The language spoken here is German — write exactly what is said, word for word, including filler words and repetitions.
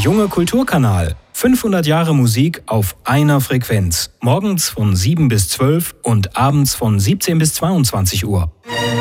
junge Kulturkanal. fünfhundert Jahre Musik auf einer Frequenz. Morgens von sieben bis zwölf und abends von siebzehn bis zweiundzwanzig Uhr.